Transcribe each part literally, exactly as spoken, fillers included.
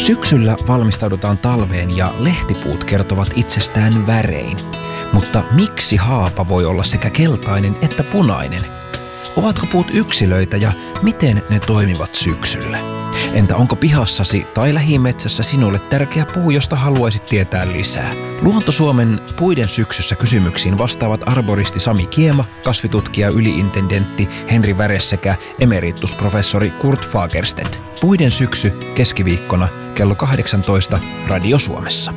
Syksyllä valmistaudutaan talveen ja lehtipuut kertovat itsestään värein. Mutta miksi haapa voi olla sekä keltainen että punainen? Ovatko puut yksilöitä ja miten ne toimivat syksyllä? Entä onko pihassasi tai lähimetsässä sinulle tärkeä puu, josta haluaisit tietää lisää? Luonto-Suomen Puiden syksyssä kysymyksiin vastaavat arboristi Sami Kiema, kasvitutkija yliintendentti Henri Väres sekä emeritusprofessori Kurt Fagerstedt. Puiden syksy keskiviikkona kello kahdeksantoista Radio Suomessa.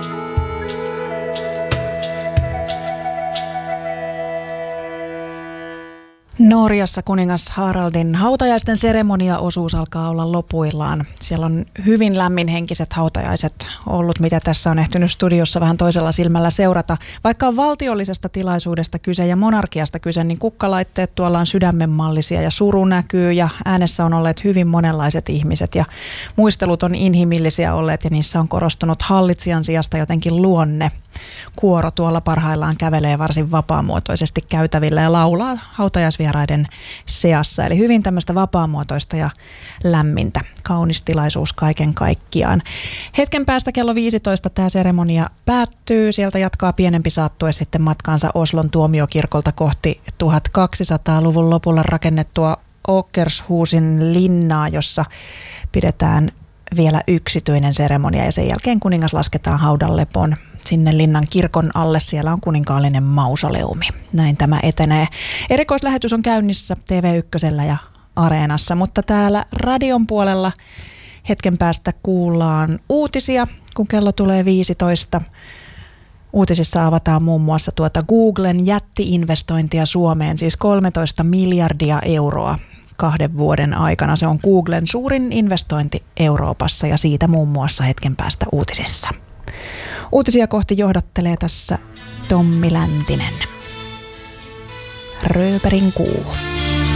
Norjassa kuningas Haraldin hautajaisten seremoniaosuus alkaa olla lopuillaan. Siellä on hyvin lämminhenkiset hautajaiset ollut, mitä tässä on ehtinyt studiossa vähän toisella silmällä seurata. Vaikka on valtiollisesta tilaisuudesta kyse ja monarkiasta kyse, niin kukkalaitteet tuolla on sydämenmallisia ja suru näkyy ja äänessä on olleet hyvin monenlaiset ihmiset ja muistelut on inhimillisiä olleet ja niissä on korostunut hallitsijan sijasta jotenkin luonne. Kuoro tuolla parhaillaan kävelee varsin vapaamuotoisesti käytävillä ja laulaa hautajaisvieraiden seassa. Eli hyvin tämmöistä vapaamuotoista ja lämmintä. Kaunis tilaisuus kaiken kaikkiaan. Hetken päästä kello viisitoista tämä seremonia päättyy. Sieltä jatkaa pienempi saattue sitten matkaansa Oslon tuomiokirkolta kohti tuhatkaksisataaluvun lopulla rakennettua Åkershusin linnaa, jossa pidetään vielä yksityinen seremonia ja sen jälkeen kuningas lasketaan haudanlepon sinne linnan kirkon alle. Siellä on kuninkaallinen mausoleumi. Näin tämä etenee. Erikoislähetys on käynnissä T V ykkösellä ja Areenassa, mutta täällä radion puolella hetken päästä kuullaan uutisia, kun kello tulee viisitoista. Uutisissa avataan muun muassa tuota Googlen jätti-investointia Suomeen, siis kolmetoista miljardia euroa kahden vuoden aikana. Se on Googlen suurin investointi Euroopassa ja siitä muun muassa hetken päästä uutisissa. Uutisia kohti johdattelee tässä Tommi Läntinen. Rööperin kuu.